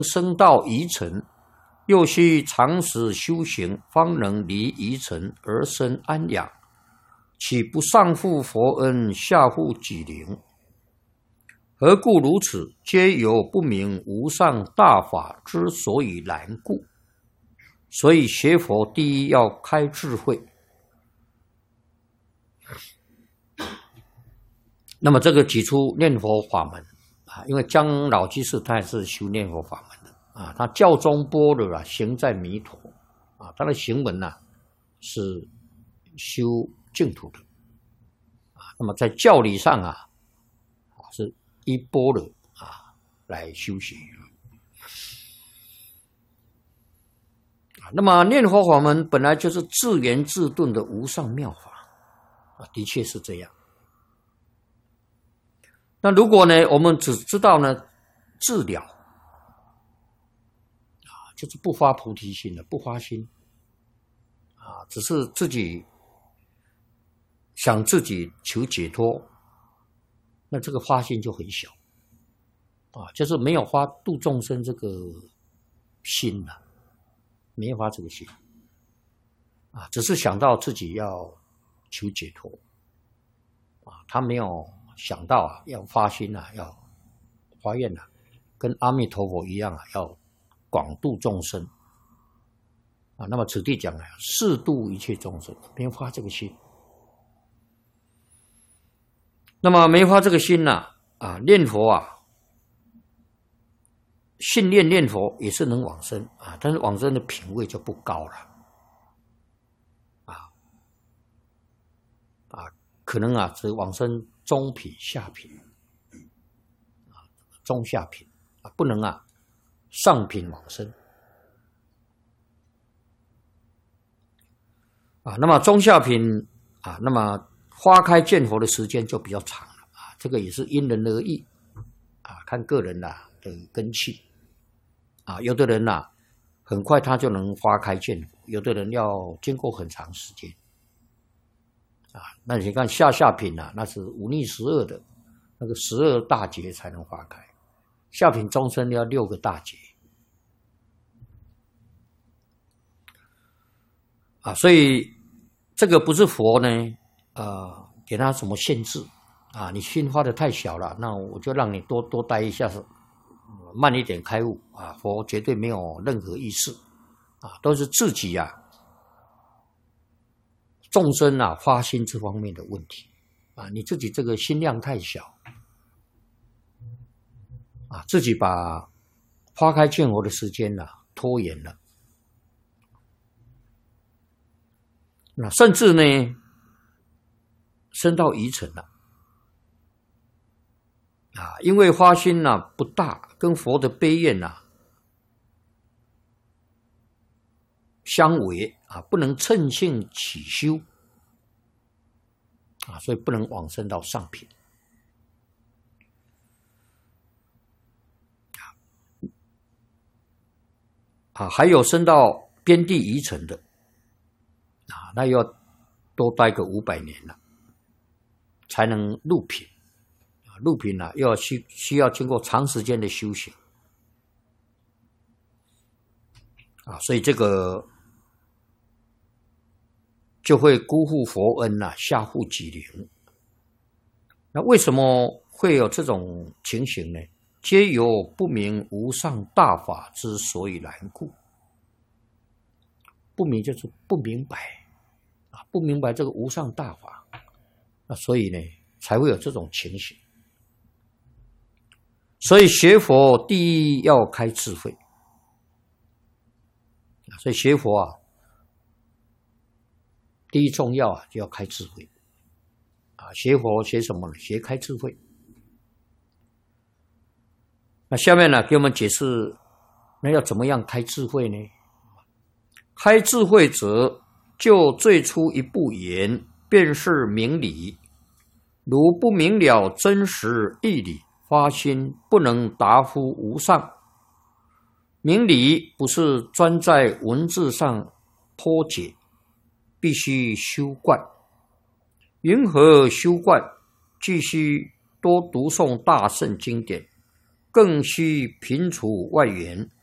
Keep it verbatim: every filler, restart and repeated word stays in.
升到疑尘，又须长时修行，方能离疑尘而生安养，岂不上负佛恩，下负己灵？何故如此？皆由不明无上大法之所以然故。所以学佛第一要开智慧。那么这个提出念佛法门啊，因为姜老居士他也是修念佛法门的啊，他教中般若啊，行在弥陀啊，他的行门呐、啊、是修净土的啊。那么在教理上啊，是依般若啊来修行啊。那么念佛法门本来就是自圆自顿的无上妙法啊，的确是这样。那如果呢，我们只知道呢治疗啊，就是不发菩提心的，不发心啊，只是自己想自己求解脱，那这个发心就很小啊，就是没有发度众生这个心了、啊，没有发这个心啊，只是想到自己要求解脱啊，他没有想到啊，要发心啊，要发愿啊，跟阿弥陀佛一样啊，要广度众生啊。那么此地讲啊，誓度一切众生，没发这个心。那么没发这个心呢、啊，啊，念佛啊，信念念佛也是能往生啊，但是往生的品位就不高了啊啊，可能啊，只往生中品、下品，啊，中下品啊，不能啊，上品往生啊。那么中下品啊，那么花开见佛的时间就比较长了啊。这个也是因人而异啊，看个人呐的根气啊。有的人呐，很快他就能花开见佛，有的人要经过很长时间。啊，那你看下下品啊，那是五逆十二的，那个十二大劫才能花开。下品终身要六个大劫啊，所以这个不是佛呢，呃，给他什么限制啊？你心发的太小了，那我就让你多多待一下，慢一点开悟啊。佛绝对没有任何意思啊，都是自己啊。众生啊，发心这方面的问题啊，你自己这个心量太小啊，自己把花开见佛的时间呢、啊、拖延了，那甚至呢，升到疑尘了啊，因为发心呢、啊、不大，跟佛的悲愿呐、啊、相违啊，不能乘性起修啊，所以不能往生到上品啊，还有升到边地疑尘的啊，那要多待个五百年了，才能入品啊，入品呢、啊、又要需需要经过长时间的修行啊，所以这个就会辜负佛恩啊，下负己灵。那为什么会有这种情形呢？皆由不明无上大法之所以然故。不明就是不明白啊，不明白这个无上大法，那所以呢，才会有这种情形。所以学佛第一要开智慧，所以学佛啊。第一重要啊，就要开智慧啊！学佛学什么呢？学开智慧。那下面呢，给我们解释，那要怎么样开智慧呢？开智慧者，就最初一步言，便是明理。如不明了真实义理，发心不能达乎无上。明理不是专在文字上脱解。必须修观，云何修观？继续多读诵大圣经典， 更须平除外缘，